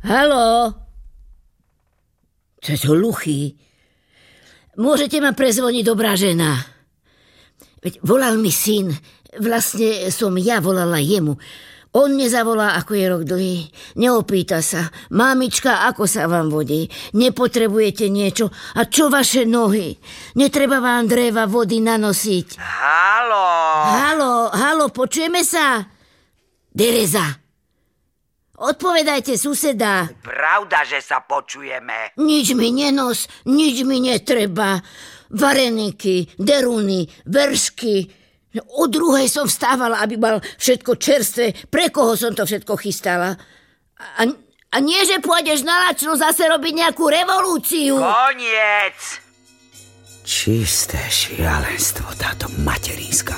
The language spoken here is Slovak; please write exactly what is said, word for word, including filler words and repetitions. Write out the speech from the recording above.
Haló? Čo je to hluchý? Môžete ma prezvoniť, dobrá žena? Veď volal mi syn. Vlastne som ja volala jemu. On nezavolá, ako je rok dlhý. Neopýta sa. Mamička, ako sa vám vodí? Nepotrebujete niečo? A čo vaše nohy? Netreba vám dreva, vody nanosiť. Haló? Haló, haló, počujeme sa? Dereza. Odpovedajte, suseda. Pravda, že sa počujeme. Nič mi nenos, nič mi netreba. Vareniky, deruny, veršky. O druhej som vstávala, aby mal všetko čerstvé. Pre koho som to všetko chystala? A, a nie, že pôjdeš na lačno zase robiť nejakú revolúciu. Koniec! Čisté šialenstvo táto materinská